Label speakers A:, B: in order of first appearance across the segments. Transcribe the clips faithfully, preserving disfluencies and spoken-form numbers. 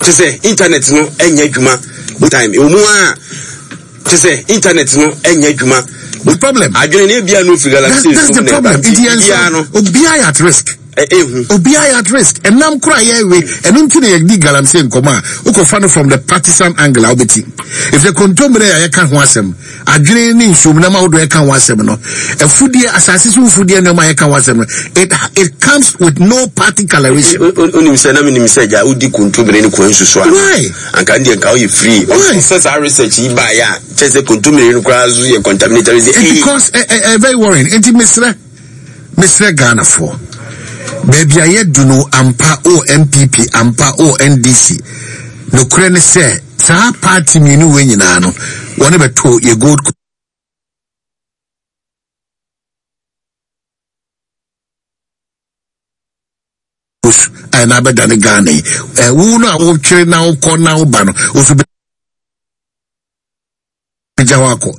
A: to say internet no enye adwuma time omua to say internet no enye adwuma
B: the problem
A: adwene ne bia no figure like
B: that's, that's the problem it is at risk Obi at risk and nam kura ye we and until they dig galamsey nkoma uko fan from the partisan angle obeti if the contomere ya kan ho asem adwene ni nsum na ma wodo ya kan ho asem no afudie asase so fudie na ma ya kan ho asem no it it comes with no party coloration
A: onim se na minim se ja udi contomere ni ko nsusu a anka ndie nka o ye free process our research yi ba ya chese contomere ni kwa zu ye contaminated
B: because a very worrying enti misre misre Ghana for baby aye duno ampa o M P P ampa o N D C no kure ne se sa party minu we nyina no woni beto ye gold push and abedane Ghana eh wo no a wo twere na wo kọ na wo ba no wo so be jawako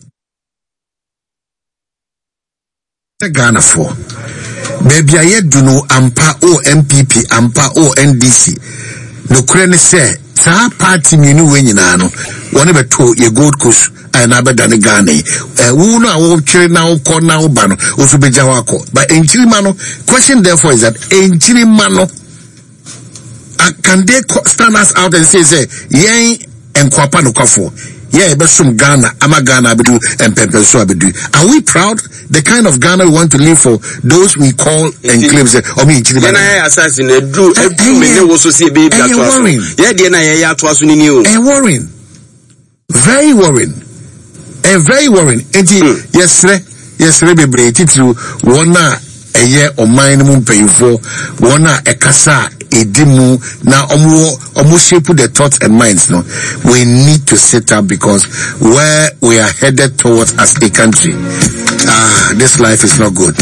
B: Ghana for baby aye duno ampa o M P P ampa o N D C no kure ne se sa party minu we nyina no woni beto ye gold coast and abedane Ghana eh wo no a wo twere na wo kọ na wo ba no wo so be jawako but enchiri ma no question therefore is that enchiri ma no uh, can they stand us out and say say yen enkwapa no kwafo yeah, but some Ghana, ama Ghana abedu and Pepe so abedu. Are we proud? The kind of Ghana we want to live for those we call enclaves. I mean,
A: Chile. Then I assassin a drew a drew me no so see baby.
B: And worrying.
A: Yeah, then I ya to us in you.
B: And worrying. Very worrying. And very worrying. And yes, sir. Yes, sir. Be breaking through one a year or minimum paying for one a casa. Edimu now almost shape the thoughts and minds. No, we need to sit up because where we are headed towards as a country, ah, this life is not good.